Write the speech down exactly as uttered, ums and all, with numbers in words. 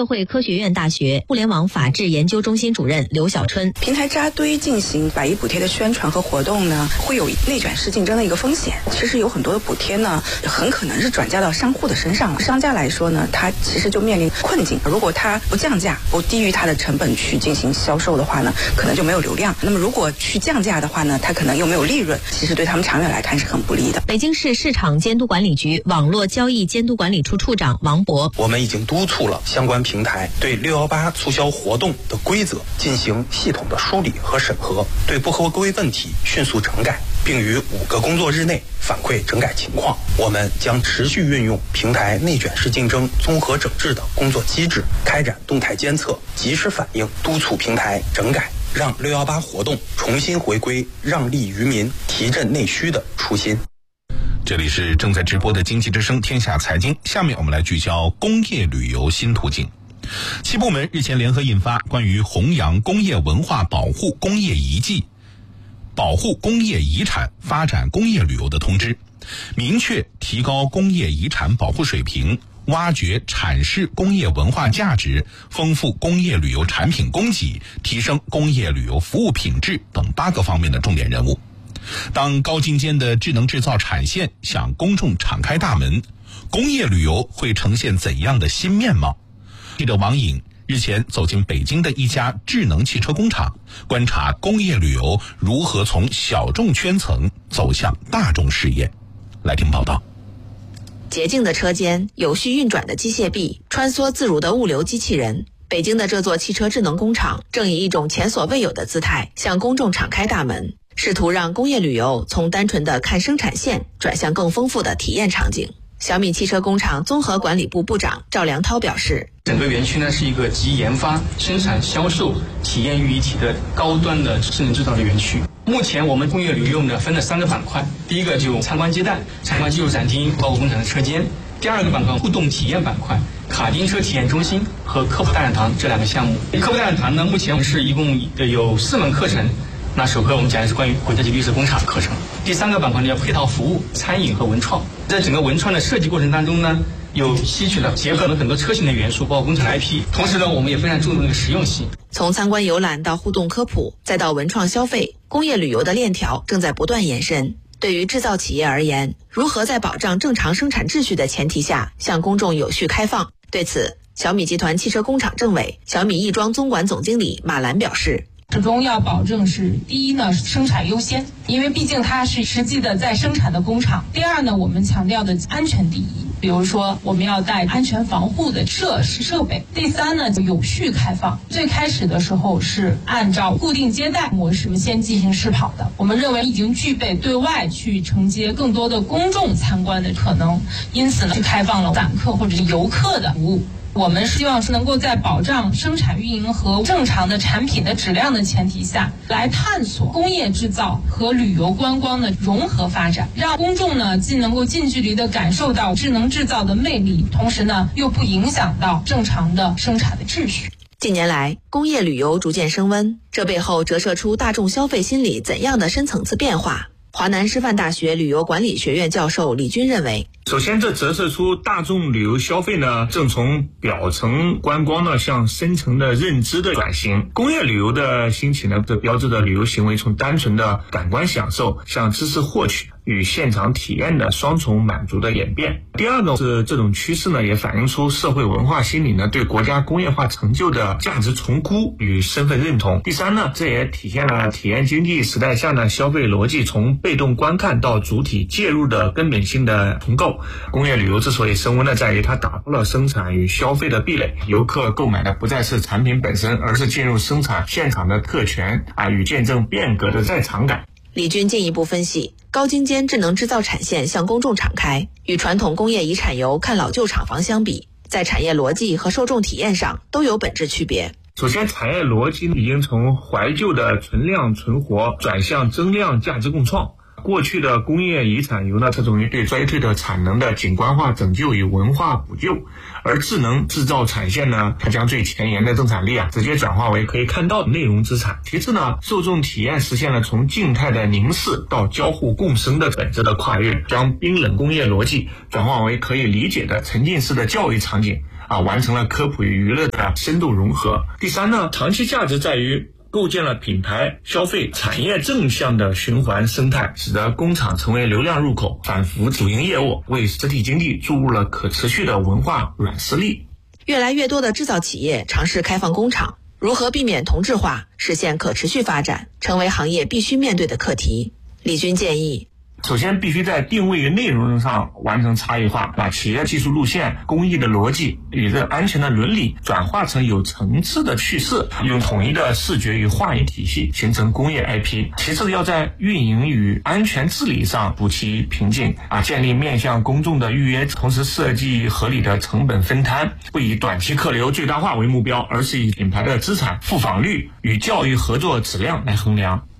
社会科学院大学互联网法治研究中心主任刘小春。 平台扎堆进行百亿补贴的宣传和活动呢，会有内卷式竞争的一个风险。其实有很多的补贴呢，很可能是转嫁到商户的身上了。商家来说呢，他其实就面临困境。如果他不降价，不低于他的成本去进行销售的话呢，可能就没有流量。那么如果去降价的话呢，他可能又没有利润，其实对他们长远来看是很不利的。 北京市市场监督管理局网络交易监督管理处处长王博， 我们已经督促了相关平台对六一八促销活动的规则进行系统的梳理和审核，对不合规问题迅速整改，并于五个工作日内反馈整改情况。我们将持续运用平台内卷式竞争综合整治的工作机制，开展动态监测、及时反应，督促平台整改，让六一八活动重新回归让利于民、提振内需的初心。 这里是正在直播的经济之声天下财经，下面我们来聚焦工业旅游新途径。七部门日前联合印发关于弘扬工业文化保护工业遗迹、保护工业遗产、发展工业旅游的通知，明确提高工业遗产保护水平，挖掘阐释工业文化价值，丰富工业旅游产品供给，提升工业旅游服务品质等八个方面的重点任务。当高精尖的智能制造产线向公众敞开大门，工业旅游会呈现怎样的新面貌？记者王颖日前走进北京的一家智能汽车工厂，观察工业旅游如何从小众圈层走向大众视野。来听报道。 洁净的车间，有序运转的机械臂，穿梭自如的物流机器人。北京的这座汽车智能工厂正以一种前所未有的姿态向公众敞开大门，试图让工业旅游从单纯的看生产线转向更丰富的体验场景。小米汽车工厂综合管理部部长赵良涛表示， 整个园区呢是一个集研发、生产、销售、体验于一体的高端的智能制造的园区。目前我们工业旅游呢分了三个板块，第一个就参观接待、参观技术展厅，包括工厂的车间；第二个板块互动体验板块，卡丁车体验中心和科普大讲堂这两个项目。科普大讲堂呢，目前我们是一共有四门课程。那首课我们讲的是关于国家级绿色工厂的课程。第三个板块呢，叫配套服务、餐饮和文创。在整个文创的设计过程当中呢，有吸取了结合了很多车型的元素，包括工厂的 I P。同时呢，我们也非常注重这个实用性。 从参观游览到互动科普，再到文创消费，工业旅游的链条正在不断延伸。对于制造企业而言，如何在保障正常生产秩序的前提下向公众有序开放？对此，小米集团汽车工厂政委、小米亦庄总管总经理马兰表示， 始终要保证是第一呢，生产优先，因为毕竟它是实际的在生产的工厂。第二呢，我们强调的安全第一，比如说我们要带安全防护的设施设备。第三呢，有序开放。最开始的时候是按照固定接待模式先进行试跑的，我们认为已经具备对外去承接更多的公众参观的可能，因此呢，去开放了散客或者是游客的服务。我们希望是能够在保障生产运营和正常的产品的质量的前提下，来探索工业制造和旅游观光的融合发展，让公众呢既能够近距离的感受到智能制造的魅力，同时呢又不影响到正常的生产的秩序。 近年来，工业旅游逐渐升温，这背后折射出大众消费心理怎样的深层次变化？华南师范大学旅游管理学院教授李军认为， 首先这折射出大众旅游消费呢正从表层观光呢向深层的认知的转型。工业旅游的兴起呢，这标志着旅游行为从单纯的感官享受向知识获取与现场体验的双重满足的演变。第二个是这种趋势呢也反映出社会文化心理呢对国家工业化成就的价值重估与身份认同。第三呢，这也体现了体验经济时代下呢消费逻辑从被动观看到主体介入的根本性的重构。工业旅游之所以升温呢，在于它打破了生产与消费的壁垒，游客购买的不再是产品本身，而是进入生产现场的特权啊与见证变革的在场感。 李军进一步分析，高精尖智能制造产线向公众敞开，与传统工业遗产游看老旧厂房相比，在产业逻辑和受众体验上都有本质区别。 首先，产业逻辑已经从怀旧的存量存活转向增量价值共创。过去的工业遗产游呢，侧重于对衰退的产能的景观化拯救与文化补救，而智能制造产线呢，它将最前沿的生产力啊，直接转化为可以看到的内容资产。其次呢，受众体验实现了从静态的凝视到交互共生的本质的跨越，将冰冷工业逻辑转化为可以理解的沉浸式的教育场景。 啊，完成了科普与娱乐的深度融合。第三呢，长期价值在于构建了品牌、消费、产业正向的循环生态，使得工厂成为流量入口，反腐主营业务，为实体经济注入了可持续的文化软实力。 越来越多的制造企业尝试开放工厂，如何避免同质化，实现可持续发展，成为行业必须面对的课题。李军建议， 首先必须在定位与内容上完成差异化，把企业技术路线、工艺的逻辑与这安全的伦理转化成有层次的叙事，用统一的视觉与话语体系形成工业 I P。 其次要在运营与安全治理上补齐瓶颈啊，建立面向公众的预约，同时设计合理的成本分摊，不以短期客流最大化为目标，而是以品牌的资产复访率与教育合作质量来衡量。